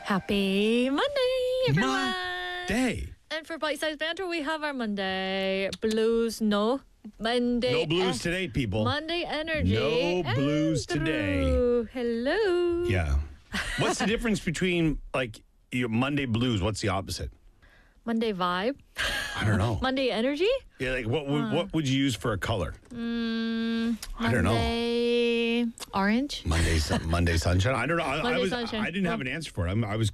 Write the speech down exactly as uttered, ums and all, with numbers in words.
Happy Monday, everyone. Monday. And for Bite Size Banter, we have our Monday blues. No, Monday. No blues en- today, people. Monday energy. No blues today. Andrew. Hello. Yeah. What's the difference between like your Monday blues? What's the opposite? Monday vibe. I don't know. Monday energy. Yeah, like what would what would you use for a color? Mm, I don't know. Monday orange. Monday sun- Monday sunshine. I don't know. I, I Monday was sunshine. I didn't have an answer for it. I'm, I was